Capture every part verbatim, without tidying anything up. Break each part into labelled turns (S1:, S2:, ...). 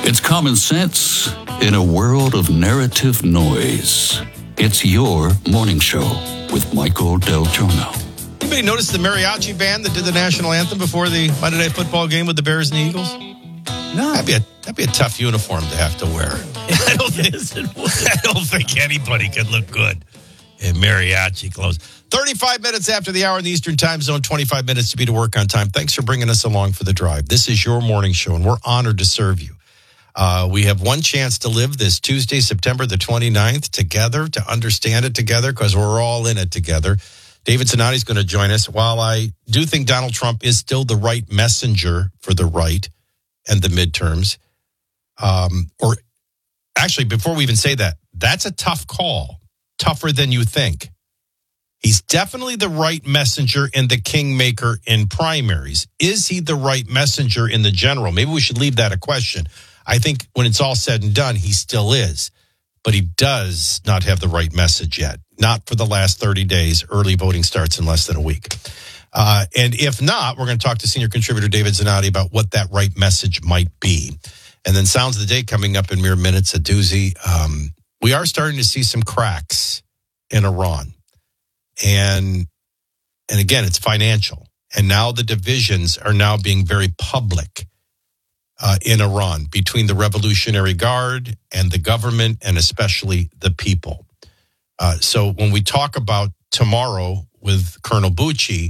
S1: It's common sense in a world of narrative noise. It's your morning show with Michael Del Giorno.
S2: Anybody notice the mariachi band that did the national anthem before the Monday Night Football game with the Bears and the Eagles?
S3: No.
S2: That'd be a, that'd be a tough uniform to have to wear. I don't, think, I don't think anybody could look good in mariachi clothes. thirty-five minutes after the hour in the Eastern Time Zone, twenty-five minutes to be to work on time. Thanks for bringing us along for the drive. This is your morning show, and we're honored to serve you. Uh, we have one chance to live this Tuesday, September the twenty-ninth, together, to understand it together, because we're all in it together. David Zanotti is going to join us. While I do think Donald Trump is still the right messenger for the right and the midterms, um, or actually, before we even say that, that's a tough call, tougher than you think. He's definitely the right messenger and the kingmaker in primaries. Is he the right messenger in the general? Maybe we should leave that a question. I think when it's all said and done, he still is. But he does not have the right message yet. Not for the last thirty days. Early voting starts in less than a week. Uh, and if not, we're going to talk to senior contributor David Zanotti about what that right message might be. And then Sounds of the Day coming up in mere minutes, a doozy. Um, we are starting to see some cracks in Iran. And, and again, it's financial. And now the divisions are now being very public. Uh, in Iran, between the Revolutionary Guard and the government, and especially the people. Uh, so when we talk about tomorrow with Colonel Bucci,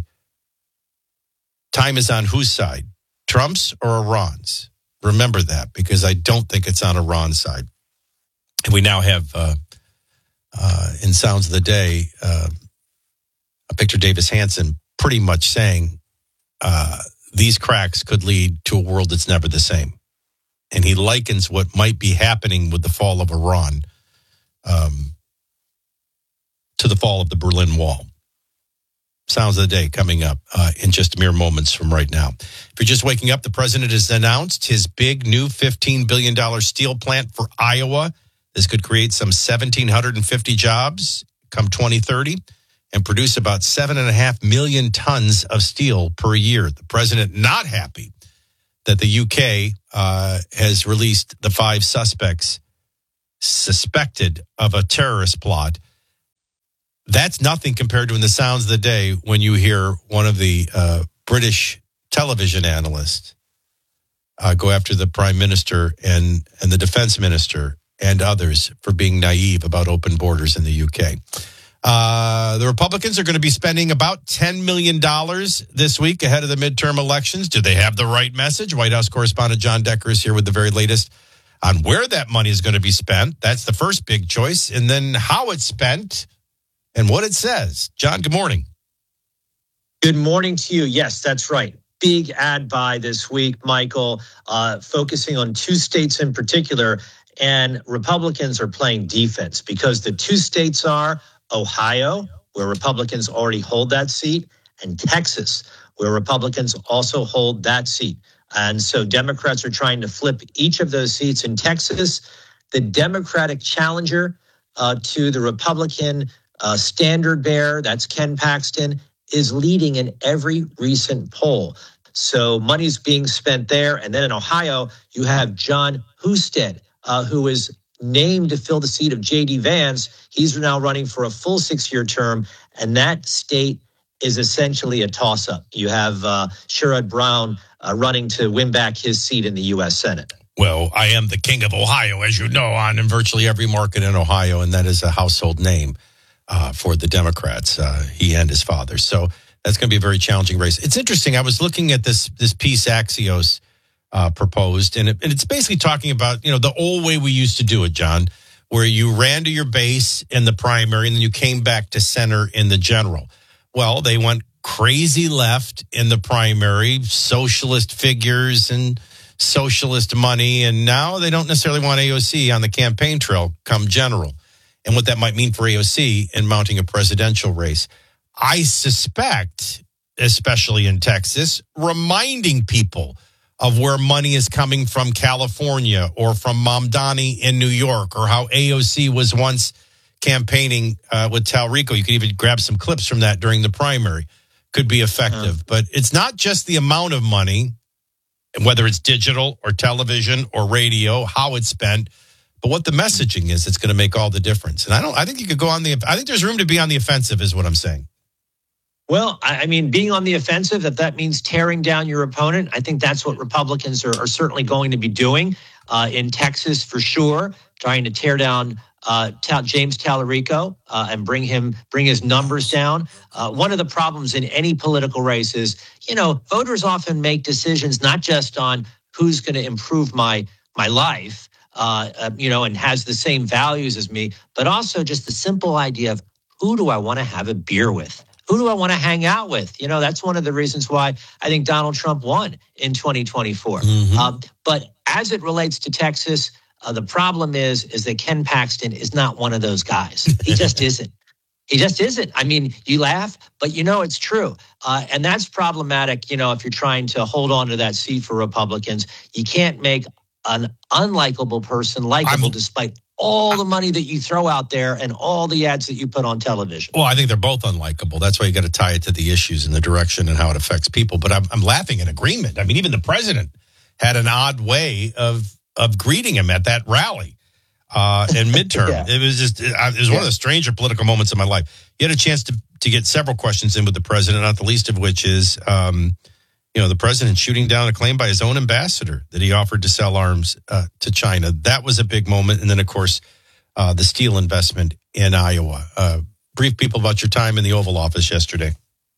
S2: time is on whose side? Trump's or Iran's? Remember that, because I don't think it's on Iran's side. And we now have, uh, uh, in Sounds of the Day, uh, a picture Davis Hanson pretty much saying, uh, these cracks could lead to a world that's never the same. And he likens what might be happening with the fall of Iran um, to the fall of the Berlin Wall. Sounds of the Day coming up uh, in just mere moments from right now. If you're just waking up, the president has announced his big new fifteen billion dollars steel plant for Iowa. This could create some one thousand seven hundred fifty jobs come twenty thirty. And produce about seven and a half million tons of steel per year. The president not happy that the U K uh, has released the five suspects suspected of a terrorist plot. That's nothing compared to in the Sounds of the Day when you hear one of the uh, British television analysts uh, go after the prime minister and, and the defense minister and others for being naive about open borders in the U K. Uh, the Republicans are going to be spending about ten million dollars this week ahead of the midterm elections. Do they have the right message? White House correspondent John Decker is here with the very latest on where that money is going to be spent. That's the first big choice. And then how it's spent and what it says. John, good morning.
S3: Good morning to you. Yes, that's right. Big ad buy this week, Michael, uh, focusing on two states in particular. And Republicans are playing defense because the two states are Ohio, where Republicans already hold that seat, and Texas, where Republicans also hold that seat. And so Democrats are trying to flip each of those seats. In Texas, the Democratic challenger uh, to the Republican uh, standard bearer, that's Ken Paxton, is leading in every recent poll. So money's being spent there. And then in Ohio, you have John Husted, uh, who is named to fill the seat of J D Vance. He's now running for a full six-year term, and that state is essentially a toss-up. You have uh, Sherrod Brown uh, running to win back his seat in the U S Senate.
S2: Well, I am the king of Ohio, as you know, on in virtually every market in Ohio, and that is a household name uh, for the Democrats, uh, he and his father. So that's going to be a very challenging race. It's interesting. I was looking at this this piece Axios Uh, proposed, and, it, and it's basically talking about, you know, the old way we used to do it, John, where you ran to your base in the primary and then you came back to center in the general. Well, they went crazy left in the primary, socialist figures and socialist money, and now they don't necessarily want A O C on the campaign trail come general, and what that might mean for A O C in mounting a presidential race. I suspect, especially in Texas, reminding people of where money is coming from California or from Mamdani in New York, or how A O C was once campaigning uh, with Talrico. You could even grab some clips from that during the primary. Could be effective. Uh-huh. But it's not just the amount of money. whether it's digital or television or radio, how it's spent. But what the messaging is, it's going to make all the difference. And I don't. I think you could go on the. I think there's room to be on the offensive, is what I'm saying.
S3: Well, I mean, being on the offensive, if that means tearing down your opponent, I think that's what Republicans are, are certainly going to be doing uh, in Texas for sure, trying to tear down uh, James Tallarico uh, and bring him, bring his numbers down. Uh, one of the problems in any political race is, you know, voters often make decisions not just on who's going to improve my my life, uh, uh, you know, and has the same values as me, but also just the simple idea of who do I want to have a beer with? Who do I want to hang out with? You know, that's one of the reasons why I think Donald Trump won in twenty twenty-four. Mm-hmm. Um, but as it relates to Texas, uh, the problem is, is that Ken Paxton is not one of those guys. He just isn't. He just isn't. I mean, you laugh, but you know it's true. Uh, and that's problematic, you know, if you're trying to hold on to that seat for Republicans. You can't make an unlikable person likable I'm, despite all the money that you throw out there and all the ads that you put on television.
S2: Well, I think they're both unlikable. That's why you got to tie it to the issues and the direction and how it affects people. But I'm, I'm laughing in agreement. I mean, even the president had an odd way of of greeting him at that rally uh, in midterm. yeah. It was just, it was one yeah. of the stranger political moments of my life. You had a chance to, to get several questions in with the president, not the least of which is, um, you know, the president shooting down a claim by his own ambassador that he offered to sell arms uh, to China. That was a big moment. And then, of course, uh, the steel investment in Iowa. Uh, brief people about your time in the Oval Office yesterday.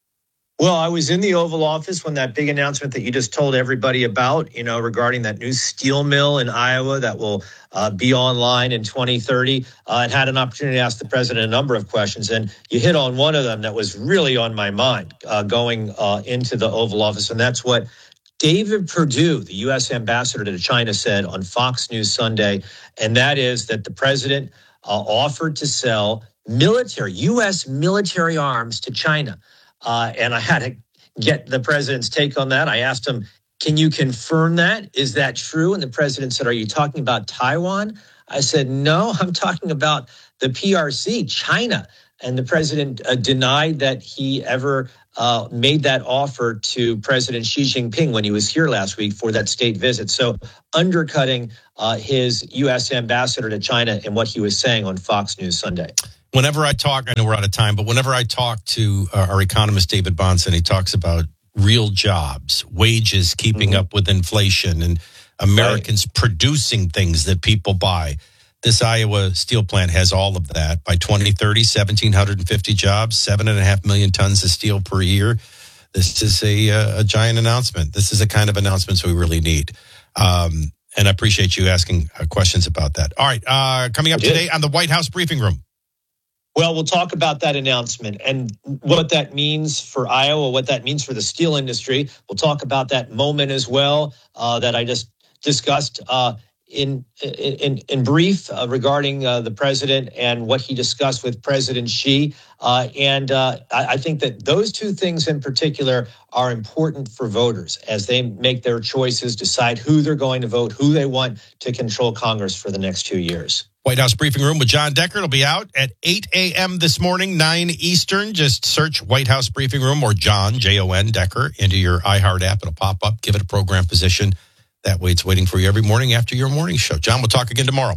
S3: Well, I was in the Oval Office when that big announcement that you just told everybody about, you know, regarding that new steel mill in Iowa that will uh, be online in twenty thirty. Uh, and had an opportunity to ask the president a number of questions. And you hit on one of them that was really on my mind uh, going uh, into the Oval Office. And that's what David Perdue, the U S ambassador to China, said on Fox News Sunday. And that is that the president uh, offered to sell military, U S military arms to China. Uh, and I had to get the president's take on that. I asked him, can you confirm that? Is that true? And the president said, are you talking about Taiwan? I said, no, I'm talking about the P R C, China. And the president uh, denied that he ever uh, made that offer to President Xi Jinping when he was here last week for that state visit. So undercutting uh, his U S ambassador to China and what he was saying on Fox News Sunday.
S2: Whenever I talk, I know we're out of time, but whenever I talk to uh, our economist, David Bahnsen, he talks about real jobs, wages keeping mm-hmm. up with inflation, and Americans right. producing things that people buy. This Iowa steel plant has all of that. By twenty thirty, one thousand seven hundred fifty jobs, seven point five million tons of steel per year. This is a, uh, a giant announcement. This is the kind of announcements we really need. Um, and I appreciate you asking uh, questions about that. All right, uh, coming up today on the White House Briefing Room.
S3: Well, we'll talk about that announcement and what that means for Iowa, what that means for the steel industry. We'll talk about that moment as well uh, that I just discussed uh, in, in in brief uh, regarding uh, the president and what he discussed with President Xi. Uh, and uh, I, I think that those two things in particular are important for voters as they make their choices, decide who they're going to vote, who they want to control Congress for the next two years.
S2: White House Briefing Room with John Decker. It'll be out at eight a.m. this morning, nine Eastern. Just search White House Briefing Room or John, J O N, Decker, into your iHeart app. It'll pop up. Give it a program position. That way it's waiting for you every morning after your morning show. John, we'll talk again tomorrow.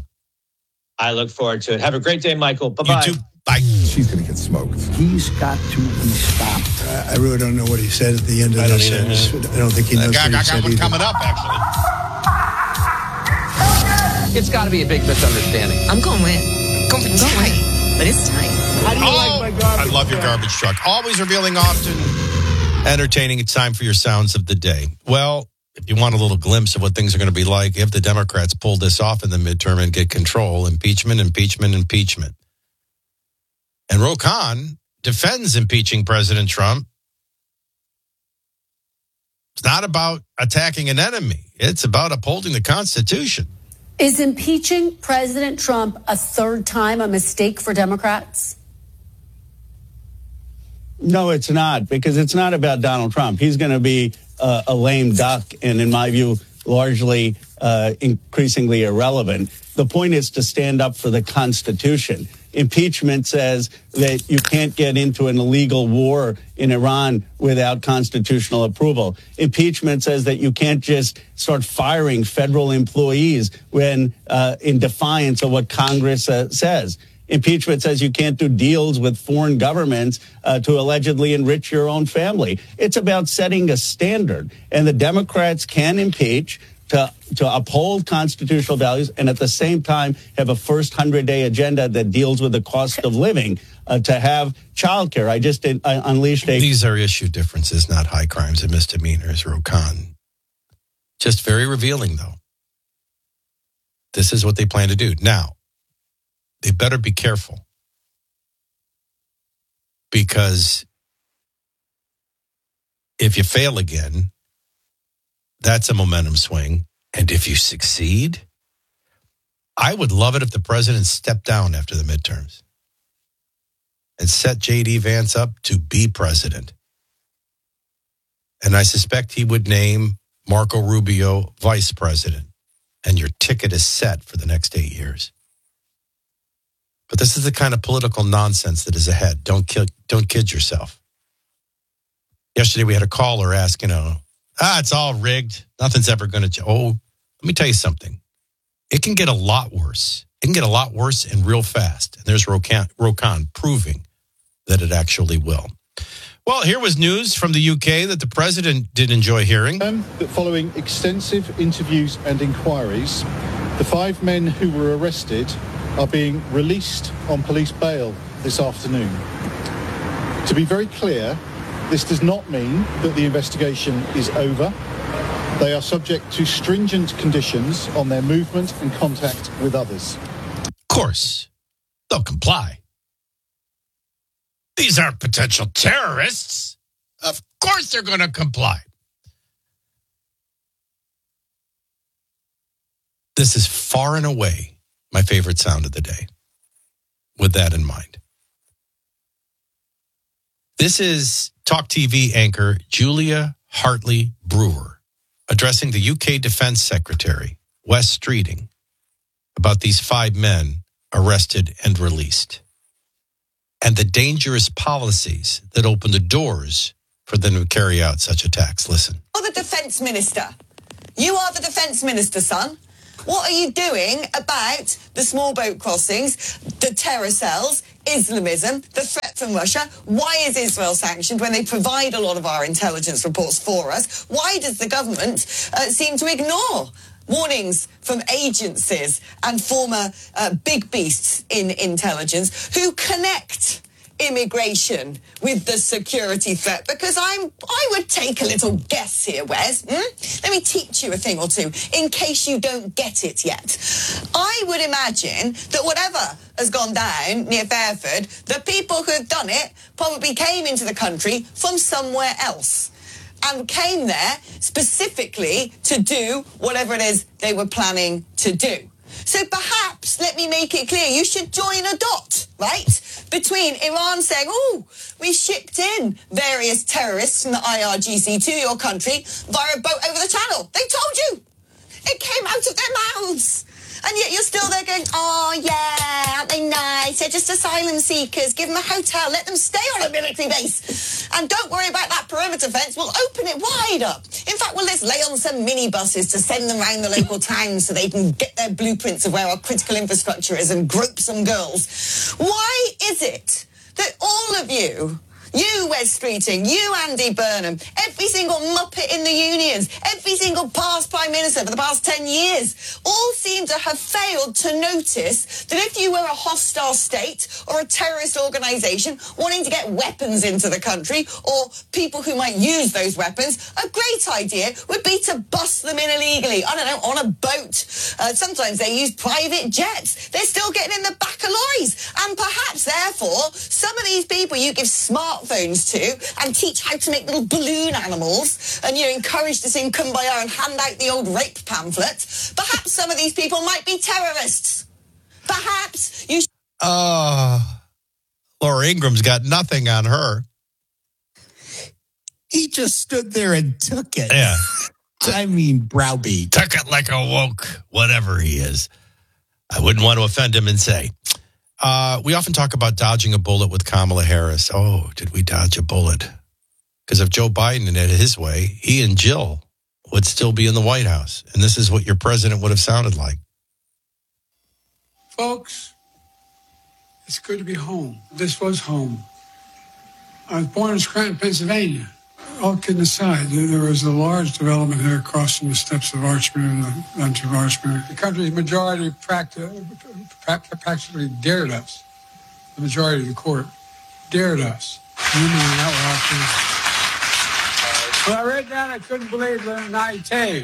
S3: I look forward to it. Have a great day, Michael. Bye-bye.
S2: You too. Bye.
S4: She's going to get smoked. He's got to be stopped.
S5: Uh, I really don't know what he said at the end of
S2: I
S5: this
S2: don't
S5: sentence. I don't think he knows
S2: I got,
S5: what he
S2: I got
S5: said
S2: one
S5: either.
S2: coming up, actually.
S6: It's got to be a big misunderstanding.
S7: I'm going with, going with tight, but it's tight.
S5: How do you
S2: oh,
S5: like my garbage
S2: I love your garbage truck. Always revealing, often entertaining. It's time for your sounds of the day. Well, if you want a little glimpse of what things are going to be like if the Democrats pull this off in the midterm and get control, impeachment, impeachment, impeachment. And Ro Khan defends impeaching President Trump. It's not about attacking an enemy. It's about upholding the Constitution.
S8: Is impeaching President Trump a third time a mistake for Democrats?
S9: No, it's not, because it's not about Donald Trump. He's going to be uh, a lame duck and, in my view, largely uh, increasingly irrelevant. The point is to stand up for the Constitution. Impeachment says that you can't get into an illegal war in Iran without constitutional approval. Impeachment says that you can't just start firing federal employees when uh, in defiance of what Congress uh, says. Impeachment says you can't do deals with foreign governments uh, to allegedly enrich your own family. It's about setting a standard. And the Democrats can impeach to, to uphold constitutional values and at the same time have a first hundred-day agenda that deals with the cost of living, uh, to have childcare. I just did, I unleashed a...
S2: These are issue differences, not high crimes and misdemeanors, Rokan. Just very revealing, though. This is what they plan to do. Now, they better be careful, because if you fail again, that's a momentum swing. And if you succeed, I would love it if the president stepped down after the midterms and set J D Vance up to be president. And I suspect he would name Marco Rubio vice president, and your ticket is set for the next eight years. But this is the kind of political nonsense that is ahead. Don't kill, don't kid yourself. Yesterday we had a caller ask, you know, ah, it's all rigged. Nothing's ever going to. Oh, let me tell you something. It can get a lot worse. It can get a lot worse and real fast. And there's Rokan, Rokan proving that it actually will. Well, here was news from the U K that the president did enjoy hearing.
S10: That following extensive interviews and inquiries, the five men who were arrested are being released on police bail this afternoon. To be very clear, this does not mean that the investigation is over. They are subject to stringent conditions on their movement and contact with others.
S2: Of course, they'll comply. These aren't potential terrorists. Of course they're going to comply. This is far and away my favorite sound of the day, with that in mind. This is Talk T V anchor Julia Hartley Brewer addressing the U K Defence Secretary, Wes Streeting, about these five men arrested and released, and the dangerous policies that open the doors for them to carry out such attacks. Listen.
S11: You're the Defence Minister. You are the Defence Minister, son. What are you doing about the small boat crossings, the terror cells, Islamism, the threat from Russia? Why is Israel sanctioned when they provide a lot of our intelligence reports for us? Why does the government uh, seem to ignore warnings from agencies and former uh, big beasts in intelligence who connect immigration with the security threat? Because I'm, I would take a little guess here, Wes. Hmm? Let me teach you a thing or two in case you don't get it yet. I would imagine that whatever has gone down near Fairford, the people who have done it probably came into the country from somewhere else and came there specifically to do whatever it is they were planning to do. So perhaps, let me make it clear, you should join a dot, right, between Iran saying, oh, we shipped in various terrorists from the I R G C to your country via a boat over the channel. They told you. It came out of their mouths. And yet you're still there going, oh, yeah, aren't they nice? They're just asylum seekers. Give them a hotel. Let them stay on a military base. And don't worry about that perimeter fence. We'll open it wide up. In fact, we'll let's lay on some minibuses to send them around the local towns so they can get their blueprints of where our critical infrastructure is and grope some girls. Why is it that all of you... You, Wes Streeting, you, Andy Burnham, every single muppet in the unions, every single past Prime Minister for the past ten years, all seem to have failed to notice that if you were a hostile state or a terrorist organisation wanting to get weapons into the country, or people who might use those weapons, a great idea would be to bust them in illegally, I don't know, on a boat. Uh, sometimes they use private jets. They're still getting in the back of lorries. And perhaps, therefore, some of these people you give smart phones to and teach how to make little balloon animals and, you know, encourage to sing Kumbaya and hand out the old rape pamphlet. Perhaps some of these people might be terrorists. Perhaps you... Sh-
S2: uh, Laura Ingram's got nothing on her.
S12: He just stood there and took it.
S2: Yeah.
S12: I mean, browbeat.
S2: Took it like a woke, whatever he is. I wouldn't want to offend him and say, Uh, we often talk about dodging a bullet with Kamala Harris. Oh, did we dodge a bullet? Because if Joe Biden had it his way, he and Jill would still be in the White House. And this is what your president would have sounded like.
S13: Folks, it's good to be home. This was home. I was born in Scranton, Pennsylvania. All kidding aside, there was a large development here across from the steps of Archman and the lunch of Archman. The country's majority practi- practically dared us. The majority of the court dared us. You mean that when I read that, I couldn't believe the naivete.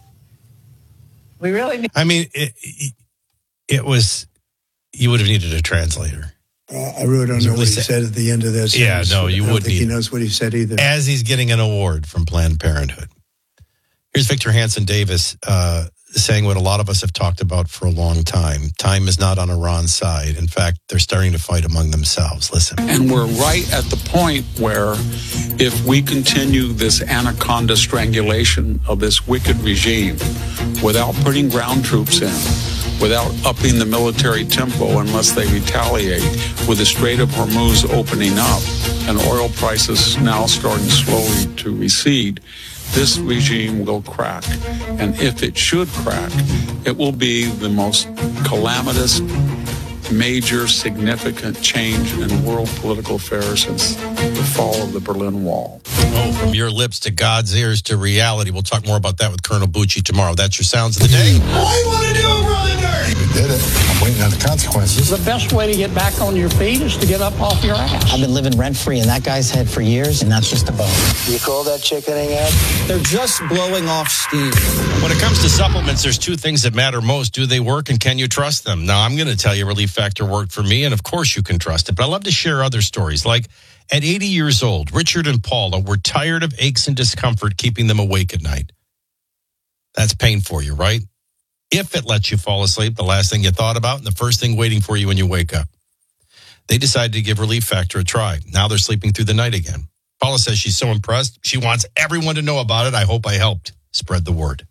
S13: We really need.
S2: I mean, it, it, it was, you would have needed a translator.
S5: Uh, I really don't know what he said at the end of this.
S2: Yeah, no, you
S5: I don't
S2: wouldn't.
S5: think he knows what he said either.
S2: As he's getting an award from Planned Parenthood. Here's Victor Hanson Davis uh, saying what a lot of us have talked about for a long time. Time is not on Iran's side. In fact, they're starting to fight among themselves. Listen.
S14: And we're right at the point where if we continue this anaconda strangulation of this wicked regime without putting ground troops in, without upping the military tempo unless they retaliate, with the Strait of Hormuz opening up and oil prices now starting slowly to recede, this regime will crack. And if it should crack, it will be the most calamitous, major, significant change in world political affairs since the fall of the Berlin Wall.
S2: Oh, from your lips to God's ears to reality. We'll talk more about that with Colonel Bucci tomorrow. That's your Sounds of the Day.
S15: I want to do it, brother nerd.
S16: We did it. I'm waiting on the consequences.
S17: The best way to get back on your feet is to get up off your ass.
S18: I've been living rent-free in that guy's head for years, and that's just a bone.
S19: You call that chickening out?
S18: They're just blowing off steam.
S2: When it comes to supplements, there's two things that matter most. Do they work, and can you trust them? Now, I'm going to tell you Relief Factor worked for me, and of course you can trust it. But I love to share other stories. Like at eighty years old, Richard and Paula were tired of aches and discomfort keeping them awake at night. That's pain for you, right? If it lets you fall asleep, the last thing you thought about and the first thing waiting for you when you wake up. They decided to give Relief Factor a try. Now they're sleeping through the night again. Paula says she's so impressed. She wants everyone to know about it. I hope I helped spread the word.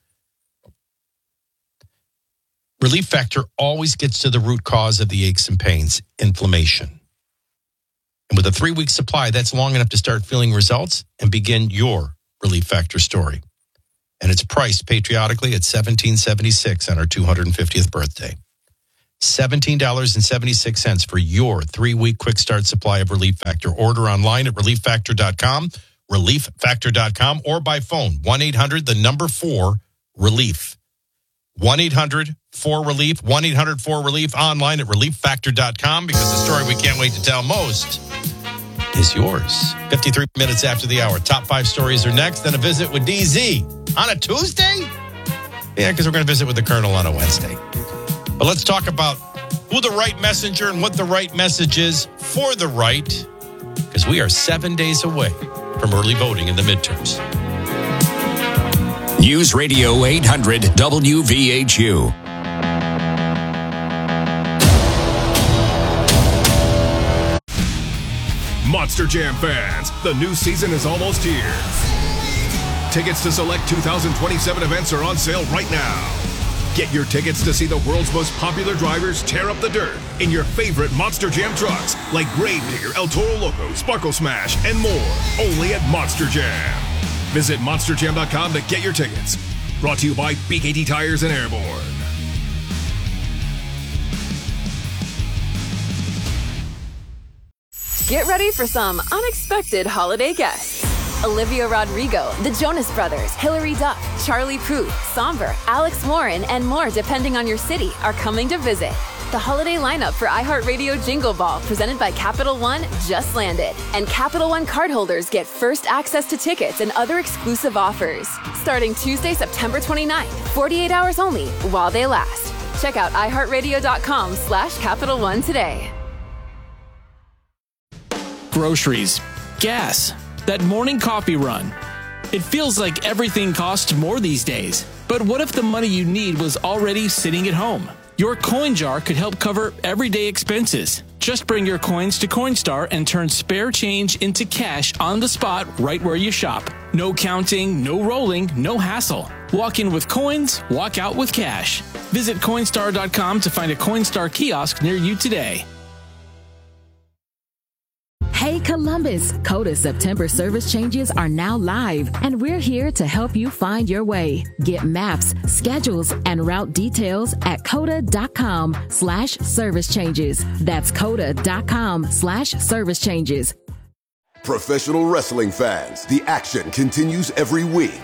S2: Relief Factor always gets to the root cause of the aches and pains, inflammation. And with a three-week supply, that's long enough to start feeling results and begin your Relief Factor story. And it's priced patriotically at seventeen dollars and seventy-six cents on our two hundred fiftieth birthday. seventeen dollars and seventy-six cents for your three-week quick start supply of Relief Factor. Order online at relief factor dot com, relief factor dot com, or by phone, one eight hundred, the number four, relief. one eight hundred four relief, one eight hundred four relief, online at relief factor dot com, because the story we can't wait to tell most is yours. fifty-three minutes after the hour. Top five stories are next, then a visit with D Z on a Tuesday? Yeah, because we're going to visit with the Colonel on a Wednesday. But let's talk about who the right messenger and what the right message is for the right, because we are seven days away from early voting in the midterms.
S20: News Radio eight hundred W V H U.
S21: Monster Jam fans, the new season is almost here. Tickets to select two thousand twenty-seven events are on sale right now. Get your tickets to see the world's most popular drivers tear up the dirt in your favorite Monster Jam trucks like Gravedigger, El Toro Loco, Sparkle Smash, and more. Only at Monster Jam. Visit monster jam dot com to get your tickets. Brought to you by B K T Tires and Airborne.
S22: Get ready for some unexpected holiday guests. Olivia Rodrigo, the Jonas Brothers, Hilary Duff, Charlie Puth, Somber, Alex Warren, and more depending on your city are coming to visit. The holiday lineup for iHeartRadio Jingle Ball, presented by Capital One, just landed. And Capital One cardholders get first access to tickets and other exclusive offers. Starting Tuesday, September twenty-ninth, forty-eight hours only, while they last. Check out iHeartRadio.com slash Capital One today.
S23: Groceries, gas, that morning coffee run. It feels like everything costs more these days. But what if the money you need was already sitting at home? Your coin jar could help cover everyday expenses. Just bring your coins to Coinstar and turn spare change into cash on the spot right where you shop. No counting, no rolling, no hassle. Walk in with coins, walk out with cash. Visit Coinstar dot com to find a Coinstar kiosk near you today.
S1: Hey Columbus, Coda September service changes are now live, and we're here to help you find your way. Get maps, schedules, and route details at coda.com slash service changes. That's coda.com slash service changes.
S3: Professional wrestling fans, the action continues every week.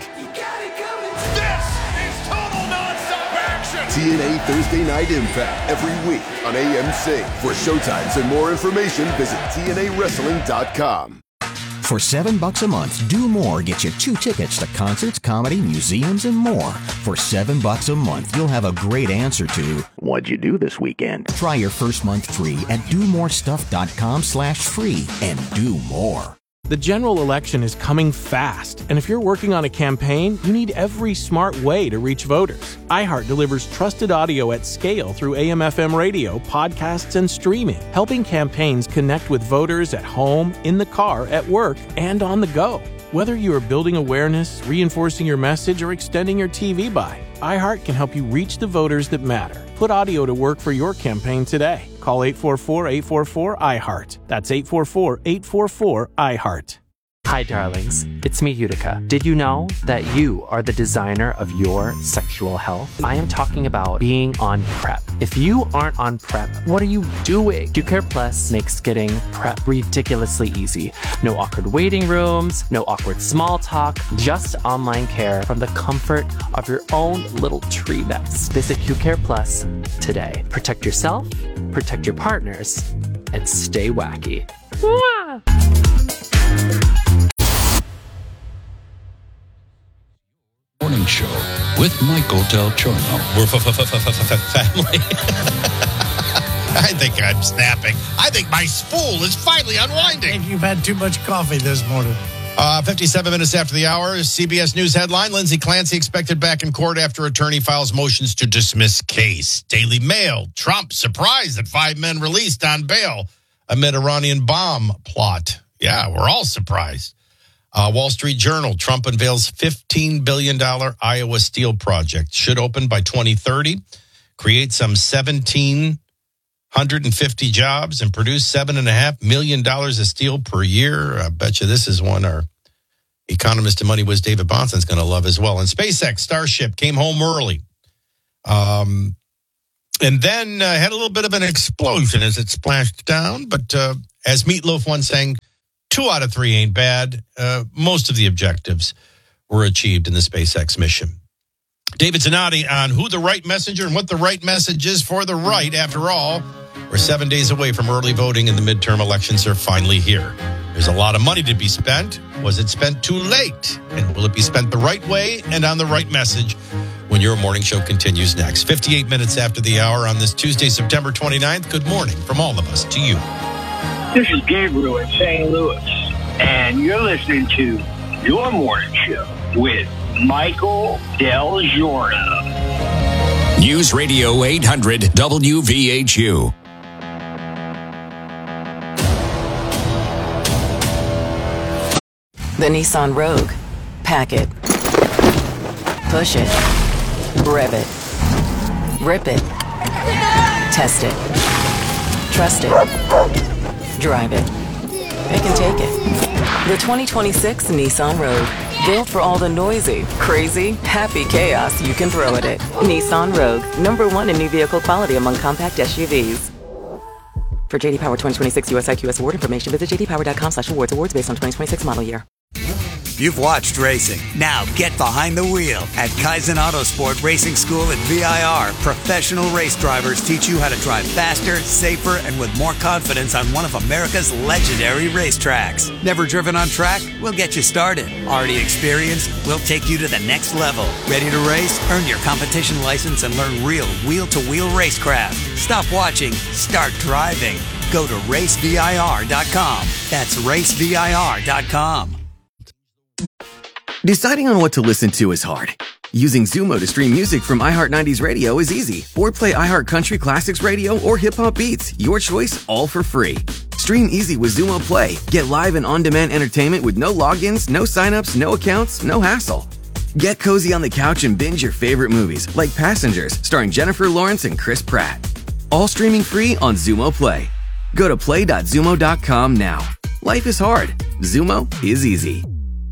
S3: T N A Thursday Night Impact every week on A M C. For showtimes and more information, visit T N A wrestling dot com.
S4: For seven bucks a month, Do More gets you two tickets to concerts, comedy, museums, and more. For seven bucks a month, you'll have a great answer to what'd you do this weekend? Try your first month free at do more stuff dot com slash free and do more.
S23: The general election is coming fast, and if you're working on a campaign, you need every smart way to reach voters. iHeart delivers trusted audio at scale through A M F M radio, podcasts, and streaming, helping campaigns connect with voters at home, in the car, at work, and on the go. Whether you are building awareness, reinforcing your message, or extending your T V buy, iHeart can help you reach the voters that matter. Put audio to work for your campaign today. Call eight four four, eight four four, I heart. That's eight four four, eight four four, I heart.
S24: Hi, darlings. It's me, Utica. Did you know that you are the designer of your sexual health? I am talking about being on PrEP. If you aren't on PrEP, what are you doing? QCare Plus makes getting PrEP ridiculously easy. No awkward waiting rooms, no awkward small talk, just online care from the comfort of your own little tree nest. Visit QCare Plus today. Protect yourself, protect your partners, and stay wacky. Mwah!
S25: Morning Show with Michael Del Giorno.
S2: We're family. I think I'm snapping. I think my spool is finally unwinding.
S12: I think you've had too much coffee this morning.
S2: Uh, fifty-seven minutes after the hour, C B S News headline, Lindsay Clancy expected back in court after attorney files motions to dismiss case. Daily Mail, Trump surprised that five men released on bail amid Iranian bomb plot. Yeah, we're all surprised. Uh, Wall Street Journal, Trump unveils fifteen billion dollars Iowa steel project. Should open by twenty thirty, create some one thousand seven hundred fifty jobs, and produce seven point five million dollars of steel per year. I bet you this is one our economist and money whiz David Bonson's going to love as well. And SpaceX Starship came home early. Um, and then uh, had a little bit of an explosion as it splashed down. But uh, as Meatloaf once sang, two out of three ain't bad. Uh, most of the objectives were achieved in the SpaceX mission. David Zanotti on who the right messenger and what the right message is for the right. After all, we're seven days away from early voting and the midterm elections are finally here. There's a lot of money to be spent. Was it spent too late? And will it be spent the right way and on the right message when your morning show continues next? fifty-eight minutes after the hour on this Tuesday, September twenty-ninth. Good morning from all of us to you.
S26: This is Gabriel in Saint Louis, and you're listening to Your Morning Show with Michael Del Giorno.
S20: News Radio eight hundred W V H U.
S27: The Nissan Rogue. Pack it. Push it. Rev it. Rip it. Test it. Trust it. Drive it. Pick and take it. The twenty twenty-six Nissan Rogue. Built for all the noisy, crazy, happy chaos you can throw at it. Nissan Rogue. Number one in new vehicle quality among compact S U Vs. For J D Power twenty twenty-six U S I Q S award information, visit j d power dot com slash awards. Awards based on twenty twenty-six model year.
S28: You've watched racing. Now get behind the wheel at Kaizen Autosport Racing School at V I R. Professional race drivers teach you how to drive faster, safer, and with more confidence on one of America's legendary racetracks. Never driven on track? We'll get you started. Already experienced? We'll take you to the next level. Ready to race? Earn your competition license and learn real wheel-to-wheel racecraft. Stop watching. Start driving. Go to race V I R dot com. That's race V I R dot com.
S29: Deciding on what to listen to is hard. Using Zumo to stream music from iHeart nineties Radio is easy. Or play iHeart Country Classics Radio or Hip Hop Beats. Your choice, all for free. Stream easy with Zumo Play. Get live and on-demand entertainment with no logins, no signups, no accounts, no hassle. Get cozy on the couch and binge your favorite movies, like Passengers, starring Jennifer Lawrence and Chris Pratt. All streaming free on Zumo Play. Go to play dot zumo dot com now. Life is hard. Zumo is easy.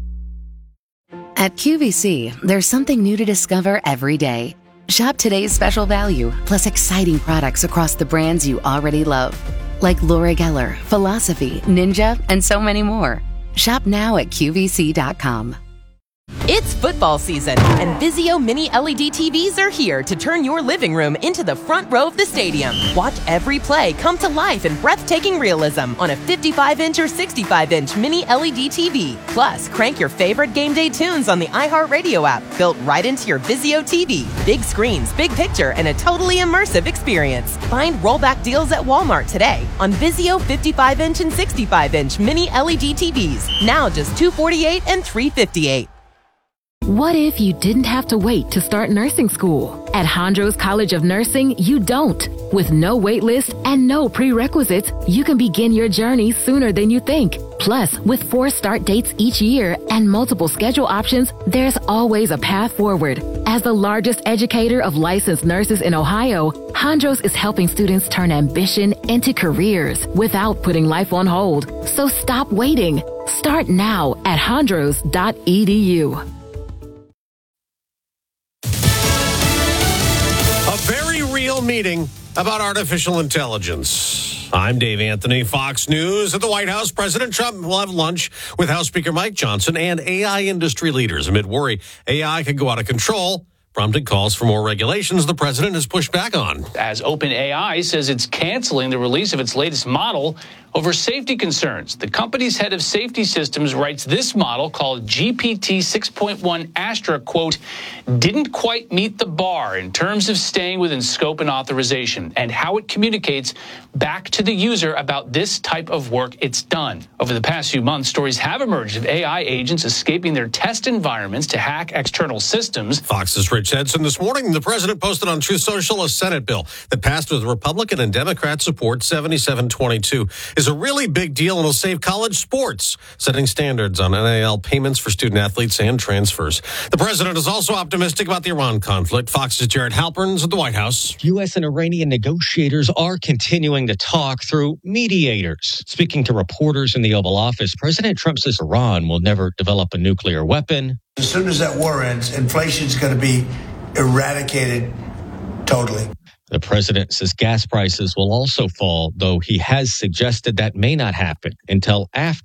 S27: At Q V C, there's something new to discover every day. Shop today's special value, plus exciting products across the brands you already love. Like Laura Geller, Philosophy, Ninja, and so many more. Shop now at Q V C dot com.
S5: It's football season, and Vizio Mini L E D T Vs are here to turn your living room into the front row of the stadium. Watch every play come to life in breathtaking realism on a fifty-five inch or sixty-five inch Mini L E D T V. Plus, crank your favorite game day tunes on the iHeartRadio app, built right into your Vizio T V. Big screens, big picture, and a totally immersive experience. Find rollback deals at Walmart today on Vizio fifty-five inch and sixty-five inch Mini L E D T Vs. Now just two hundred forty-eight dollars and three hundred fifty-eight dollars.
S1: What if you didn't have to wait to start nursing school? At Hondros College of Nursing, you don't. With no wait list and no prerequisites, you can begin your journey sooner than you think. Plus, with four start dates each year and multiple schedule options, there's always a path forward. As the largest educator of licensed nurses in Ohio, Hondros is helping students turn ambition into careers without putting life on hold. So stop waiting. Start now at hondros dot e d u.
S6: A very real meeting about artificial intelligence. I'm Dave Anthony, Fox News. At the White House, President Trump will have lunch with House Speaker Mike Johnson and A I industry leaders. Amid worry A I could go out of control, prompting calls for more regulations the president has pushed back on.
S7: As OpenAI says it's canceling the release of its latest model over safety concerns. The company's head of safety systems writes this model, called G P T six point one Astra, quote, didn't quite meet the bar in terms of staying within scope and authorization and how it communicates back to the user about this type of work it's done. Over the past few months, stories have emerged of A I agents escaping their test environments to hack external systems.
S6: Fox's Rich Edson this morning. The president posted on Truth Social a Senate bill that passed with Republican and Democrat support, seventy-seven twenty-two. Is a really big deal and will save college sports, setting standards on N I L payments for student athletes and transfers. The president is also optimistic about the Iran conflict. Fox's Jared Halpern's at the White House.
S8: U S and Iranian negotiators are continuing to talk through mediators. Speaking to reporters in the Oval Office, President Trump says Iran will never develop a nuclear weapon.
S9: As soon as that war ends, inflation is going to be eradicated totally.
S8: The president says gas prices will also fall, though he has suggested that may not happen until after